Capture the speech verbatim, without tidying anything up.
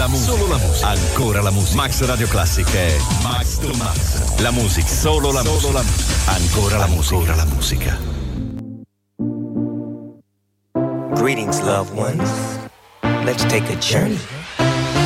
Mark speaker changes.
Speaker 1: La musica. Solo la musica. Ancora la musica. Max Radio Classic è Max to Max. La musica. Solo la solo musica. La musica. Ancora la musica. Ancora la musica.
Speaker 2: Greetings, loved ones. Let's take a journey